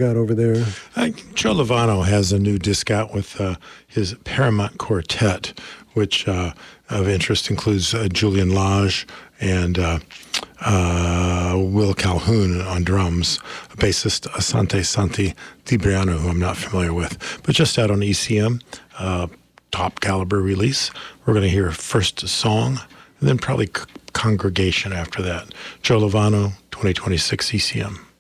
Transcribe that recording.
got over there? Joe Lovano has a new disc out with his Paramount Quartet, which of interest includes Julian Lage and Will Calhoun on drums, a bassist Asante Santi Dibriano, who I'm not familiar with, but just out on ECM, top caliber release. We're going to hear first song, and then probably Congregation after that. Joe Lovano, 2026 ECM.